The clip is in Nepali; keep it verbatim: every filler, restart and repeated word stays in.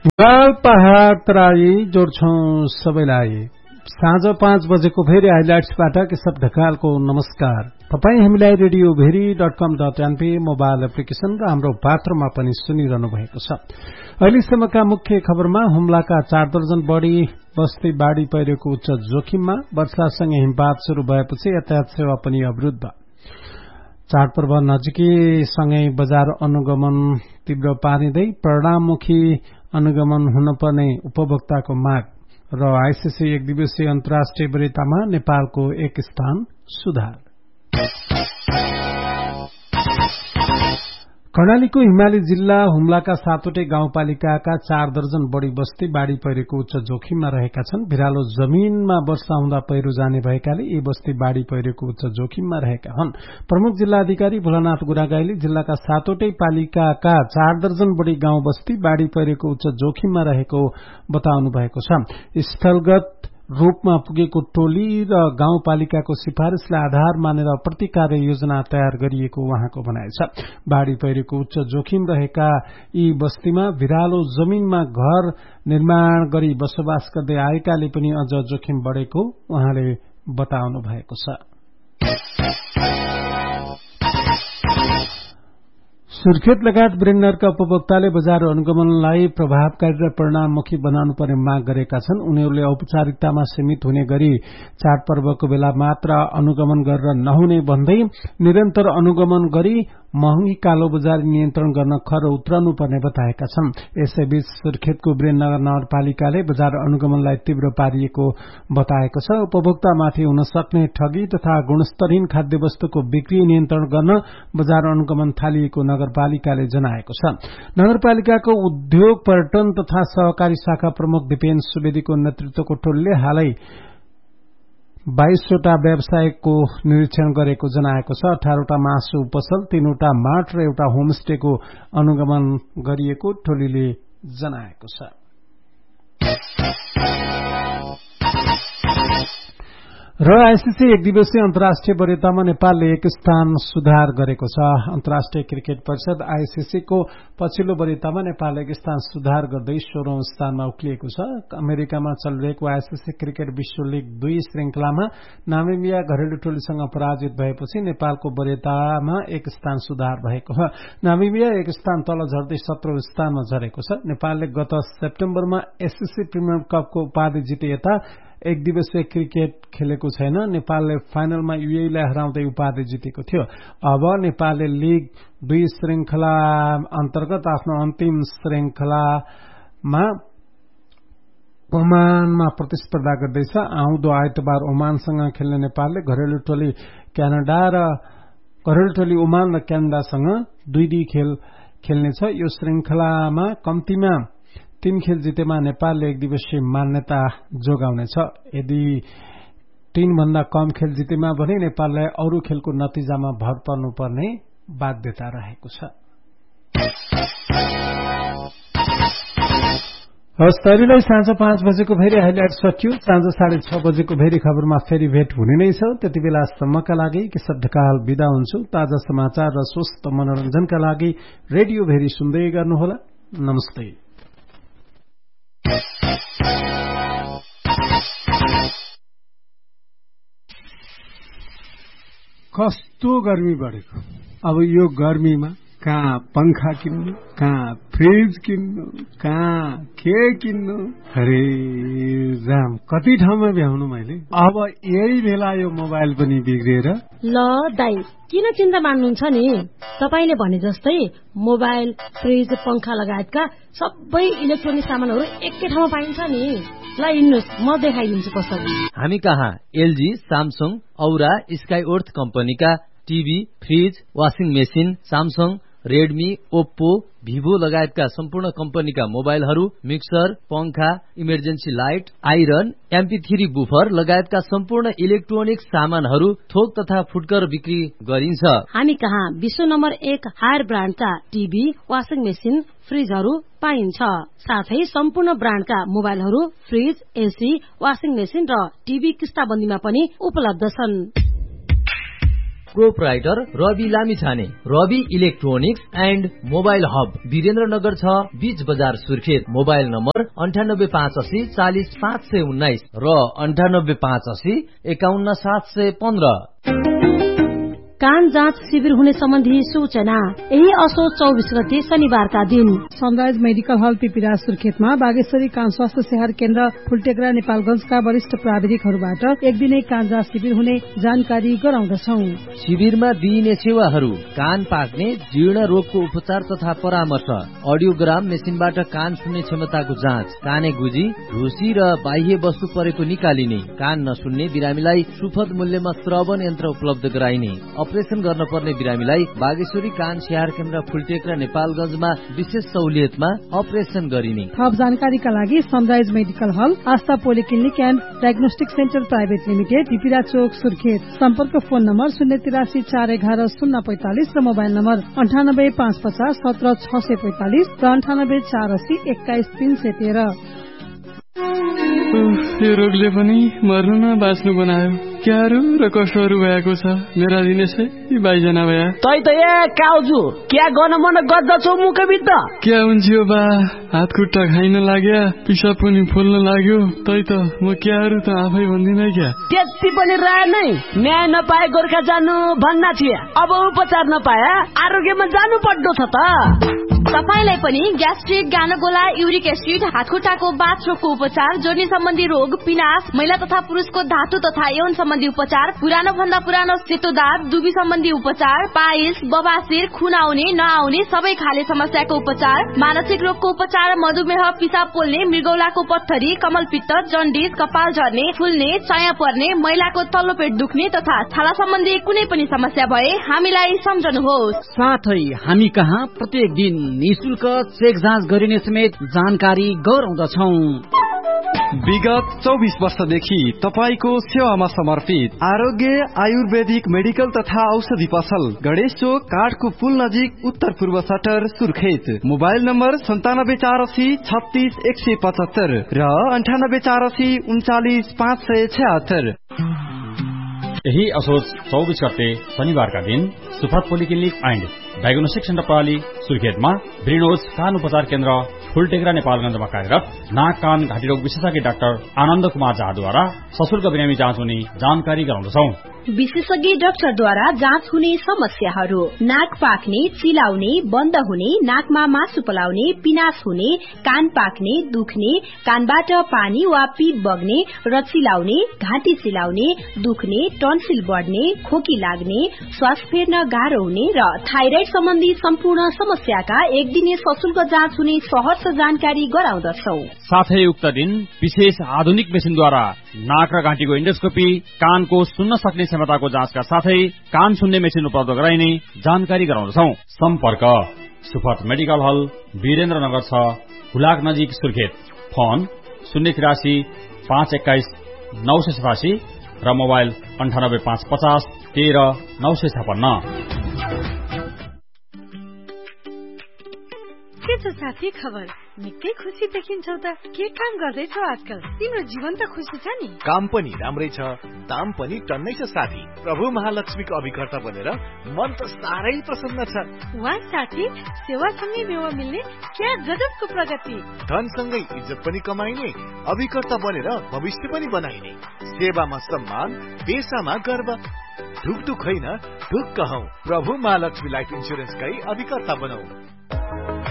गाल पहाड तराई जोड्छौं सबैलाई। साँझ पाँच बजेको भेरी हाइलाइट्सबाट केशव ढकालको नमस्कार। तपाई हामीलाई रेडियो भेरी डट कम डट एनपी मोबाइल एप्लिकेशन र हाम्रो पात्रमा पनि सुनिरहनु भएको छ। अहिलेसम्मका मुख्य खबरमा हुम्लाका चार दर्जन बढ़ी बस्ती बाढ़ी पहिरोको उच्च जोखिममा, वर्षासँगै हिमपात शुरू भएपछि यातायात सेवा पनि अवरुद्ध। चाडपर्व नजिकैसँगै बजार अनुगमन तीव्र पारिँदै परिणाममुखी अनुगमन हुनपर्ने उपभोक्ताको माग र आईसीसी एक दिवसीय अन्तर्राष्ट्रिय वरियतामा नेपालको एक स्थान सुधार। कर्णालीको हिमाली जिल्ला हुम्लाका सातवटै गाउँपालिकाका चार दर्जन बढ़ी बस्ती बाढ़ी पहिरोको उच्च जोखिममा रहेका छन्। भिरालो जमीनमा वर्षा हुँदा पहिरो जाने भएकाले यी बस्ती बाढ़ी पहिरोको उच्च जोखिममा रहेका हुन्। प्रमुख जिल्ला अधिकारी भोलानाथ गुरागाईले जिल्लाका सातवटै पालिकाका चार दर्जन बढ़ी गाउँ बस्ती बाढ़ी पहिरोको उच्च जोखिममा रहेको बताउनु भएको छ। स्थलगत रूपमा पुगेको टोली र गाउँपालिकाको सिफारिशलाई आधार मानेर प्रतिकार्य योजना तयार गरिएको उहाँको भनाइ छ। बाढ़ी पहिरोको उच्च जोखिम रहेका यी बस्तीमा भिरालो जमीनमा घर निर्माण गरी बसोबास गर्दै आएकाले पनि अझ जोखिम बढ़ेको उहाँले बताउनु भएको छ। सुर्खेत लगायत विराटनगरका उपभोक्ताले बजार अनुगमनलाई प्रभावकारी र परिणाममुखी बनाउनु पर्ने माग गरेका छन्। उनीहरूले औपचारिकतामा सीमित हुने गरी चाडपर्वको बेला मात्र अनुगमन गरेर नहुने भन्दै निरन्तर अनुगमन गरी महँगी कालो बजार नियन्त्रण गर्न खर उत्रनु पर्ने बताएका छन्। यसैबीच सुर्खेतको विराटनगर नगरपालिकाले बजार अनुगमनलाई तीव्र पारिएको बताएको छ। उपभोक्तामाथि हुन सक्ने ठगी तथा गुणस्तरहीन खाद्य वस्तुको बिक्री नियन्त्रण गर्न बजार अनुगमन थालिएको नगरपालिकाले जनाएको छ। नगरपालिकाको उद्योग पर्यटन तथा सहकारी शाखा प्रमुख दिपेन सुवेदीको नेतृत्वको टोलीले हालै बाइसवटा व्यवसायको निरीक्षण गरेको जनाएको छ। अठारवटा मासु पसल, तीनवटा मार्ट र एउटा होमस्टेको अनुगमन गरिएको टोलीले जनाएको छ। र आईसीसी एक दिवसीय अन्तर्राष्ट्रिय वरियतामा नेपालले एक स्थान सुधार गरेको छ। अन्तर्राष्ट्रिय क्रिकेट परिषद आईसीसी को पछिल्लो वरियतामा नेपालले एक स्थान सुधार गर्दै सोह्रौं स्थानमा उक्लिएको छ। अमेरिकामा चलिरहेको आईसीसी क्रिकेट विश्व लीग दुई श्रृंखलामा नामिबिया घरेलु टोलीसँग पराजित भएपछि नेपालको वरियतामा एक स्थान सुधार भएको हो। नामिबिया एक स्थान तल झर्दै सत्रौं स्थानमा झरेको छ। नेपालले गत सेप्टेम्बरमा एससीसी प्रिमियर कपको उपाधि जिते यता एक दिवसीय क्रिकेट खेलेको छैन। नेपालले फाइनलमा यूएईलाई हराउँदै उपाधि जितेको थियो। अब नेपालले लीग दुई श्रृंखला अन्तर्गत आफ्नो अन्तिम श्रृंखलामा ओमानमा प्रतिस्पर्धा गर्दैछ। आउँदो आइतबार ओमानसँग खेल्ने नेपालले घरेलु टोली क्यानाडा र घरेलु टोली ओमान र क्यानाडासँग दुई दुई खेल खेल्नेछ। यो श्रृंखलामा कम्तीमा तीन खेल जितेमा नेपालले एक दिवसीय मान्यता जोगाउनेछ। यदि तीन भन्दा कम खेल जितेमा भने नेपाललाई अरू खेलको नतिजामा भर पर्नुपर्ने बाध्यता रहेको छ। हवस्, तैरीलाई साँझ पाँच बजेको भेरी हाइलाइट सकियो। साँझ साढे छ बजेको भेरी खबरमा फेरि भेट हुने नै छ। त्यति बेलासम्मका लागि केशव ढकाल बिदा हुन्छु। ताजा समाचार र स्वस्थ मनोरञ्जनका लागि रेडियो भेरी सुन्दै गर्नुहोला। नमस्ते। कस्तो गर्मी बढेको। अब यो गर्मीमा कहाँ पंखा किन्नु, कहाँ फ्रिज किन्नु, कहाँ के किन्नु, अरे जाम कति ठाउँमा भ्याउनु मैले। अब यही बेला यो मोबाइल पनि बिग्रिएर। ल दाइ, किन चिन्ता मान्नुहुन्छ नि? तपाईले भने जस्तै मोबाइल, फ्रिज, पंखा लगायतका सबै इलेक्ट्रोनिक सामानहरू एकै ठाउँमा पाइन्छ नि। ल हिँड्नुहोस्, म देखाइदिन्छु कसरी। हामी कहाँ एलजी, सामसङ, औरा, स्काइवर्थ कम्पनीका TV, fridge, washing machine, Samsung, Redmi, Oppo, Vivo लगायतका सम्पूर्ण कम्पनीका मोबाइलहरू, मिक्सर, पंखा, emergency light, iron, MP three buffer लगायतका सम्पूर्ण इलेक्ट्रोनिक सामानहरू थोक तथा फुटकर बिक्री गरिन्छ। हामी कहाँ विश्व नम्बर एक हायर ब्रान्डका टिभी, वाशिङ मेसिन, फ्रिजहरू पाइन्छ। साथै सम्पूर्ण ब्रान्डका मोबाइलहरू, फ्रिज, एसी, वाशिङ मेसिन र टिभी किस्ताबन्दीमा पनि उपलब्ध छन्। Proprietor Rabi Lamichhane. Rabi electronics and mobile hub Birendranagar छ, बीच बजार सुर्खेत। मोबाइल नम्बर अन्ठानब्बे पाँच अस्सी चालिस पाँच सय उन्नाइस र अन्ठानब्बे पाँच अस्सी एकाउन्न सात सय पन्ध्र। कान जाँच शिविर हुने सम्बन्धी सूचना यही असोज चौबिस गते शनिबारका दिन सनराइज मेडिकल हल पिपिराज सुर्खेतमा बागेश्वरी कान स्वास्थ्य सेवा केन्द्र फुलटेक्रा नेपालगंजका वरिष्ठ प्राविधिकहरूबाट एक दिने कान जाँच शिविर हुने जानकारी गराउँदछौ। शिविरमा दिइने सेवाहरू कान पाक्ने, जीर्ण रोगको उपचार तथा परामर्श, अडियोग्राम मेसिनबाट कान सुन्ने क्षमताको जाँच, काने गुजी, ढुसी र बाह्य वस्तु परेको निकालिने, कान नसुन्ने बिरामीलाई सुपथ मूल्यमा श्रवण यन्त्र उपलब्ध गराइने, अपरेसन गर्न पर्ने बिरामीलाई बागेश्वरी कान स्याहार केन्द्र फुलटेक्रा नेपालगंजमा विशेष सहुलियतमा अपरेसन गरिने। थप जानकारीका लागि sunrise medical hall, Astha polyclinic and diagnostic centre private limited, पिपिरा चोक सुर्खेत। सम्पर्क फोन नम्बर शून्य तिरासी चार एघार शून्य पैंतालिस र मोबाइल नम्बर अन्ठानब्बे पाँच पचास सत्र छ सय पैंतालिस र अन्ठानब्बे चार अस्सी एक्काइस तीन सय तेह्र। यो रोगले पनि मर्नु न बाँच्नु बनायो। क्यारो र कसोहरू भएको छ मेरा दिनेशै यी बाइजना भया। तै त ए काउजु क्या गर्न मन गर्दछौ मुखभित्र? क्या हुन्छ बा, हात खुट्टा खाइन लाग्या, पिसाब पनि फुल्न लाग्यो। तै त म क्यारो त आफै भन्दिन क्या। त्यति पनि राय नै न्याय नपाए गोर्खा जानु भन्ना थिए। अब उपचार नपाए आरोग्यमा जानु पर्दो छ त। तपाईलाई पनि ग्यास्ट्रिक, गानगोला, युरिक एसिड, हातखुट्टाको बाथरोगको उपचार, जोर्नी सम्बन्धी रोग, पिनास, महिला तथा पुरुषको धातु तथा यौन सम्बन्धी उपचार, पुरानो भन्दा पुरानो सेतो दाग, दुबी सम्बन्धी उपचार, पाइल्स, बबासिर, खुन आउने नआउने सबै खाले समस्याको उपचार, मानसिक रोगको उपचार, मधुमेह, पिसाब पोल्ने, मृगौलाको पत्थरी, कमलपित्त, जन्डिस, कपाल झर्ने, फुल्ने, चाया पर्ने, महिलाको तल्लो पेट दुख्ने तथा छाला सम्बन्धी कुनै पनि समस्या भए हामीलाई सम्झनुहोस्। साथै हामी कहाँ प्रत्येक दिन निशुल्क चेक जाँच गरिने समेत जानकारी गराउँदछौ। विगत चौबिस वर्षदेखि तपाईको सेवामा समर्पित आरोग्य आयुर्वेदिक मेडिकल तथा औषधि पसल, गणेश चोक, काठको पुल नजिक, उत्तर पूर्व सटर, सुर्खेत। मोबाइल नम्बर सन्तानब्बे चार अस्सी छत्तीस एक सय पचहत्तर र अन्ठानब्बे चार अस्सी उन्चालिस पाँच सय छहत्तर। यही असोज चौबिस गते शनिबारका दिन सुपथ पोलिक्लिनिक एन्ड डायग्नोस्टिक सेन्टर प्रणाली सुर्खेतमा ब्रिनोज कान उपचार केन्द्र फुलटेक्रा नेपालगंजमा कार्यरत नाक कान घाँटी रोग विशेषज्ञ डाक्टर आनन्द कुमार झाद्वारा सशुल्क बिरामी जाँच हुने जानकारी गराउँदछौ। विशेषज्ञ डाक्टरद्वारा जाँच हुने समस्याहरू: नाक पाक्ने, चिलाउने, बन्द हुने, नाकमा मासु पलाउने, पिनास हुने, कान पाक्ने, दुख्ने, कानबाट पानी वा पिप बग्ने र चिलाउने, घाँटी चिलाउने, दुख्ने, टन्सिल बढ्ने, खोकी लाग्ने, श्वास फेर्न गाह्रो हुने र थाइराइड सम्बन्धी सम्पूर्ण समस्याका एक दिने सशुल्क जाँच हुने सहज जानकारी गराउँदछौ। साथै उक्त दिन विशेष आधुनिक मेसिनद्वारा नाक र घाँटीको इन्डोस्कोपी, कानको सुन्न सक्ने क्षमताको जाँचका साथै कान सुन्ने मेसिन उपलब्ध गराइने जानकारी गराउँदछौ। सम्पर्क सुपथ मेडिकल हल, वीरेन्द्रनगर छ, हुलाक नजिक, सुर्खेत। फोन शून्य तिरासी पाँच एक्काइस नौ सय सतासी र मोबाइल अन्ठानब्बे पाँच पचास तेह्र नौ सय छपन्न। के छ साथी खबर? निकै खुसी देखिन्छौ त। के काम गर्दैछौ आजकल? तिम्रो जीवन त खुसी छ नि? काम पनि राम्रै छ, दाम पनि टन्नै छ साथी। प्रभु महालक्ष्मीको अभिकर्ता बनेर मन त साह्रै प्रसन्न छ। वाह साथी, सेवासँगै मेवा मिल्ने क्या गजबको प्रगति। धनसँगै इज्जत पनि कमाइने, अभिकर्ता बनेर भविष्य पनि बनाइने। सेवामा सम्मान, पेशामा गर्व। ढुकढुक होइन ढुक्क हौ। प्रभु महालक्ष्मी लाइफ इन्सुरेन्सकै अभिकर्ता बनौ।